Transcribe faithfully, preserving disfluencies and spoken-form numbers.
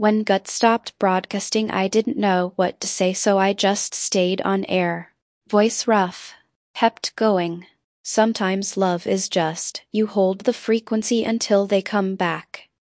When Gut stopped broadcasting, I didn't know what to say, so I just stayed on air. Voice rough. Kept going. Sometimes love is just, you hold the frequency until they come back.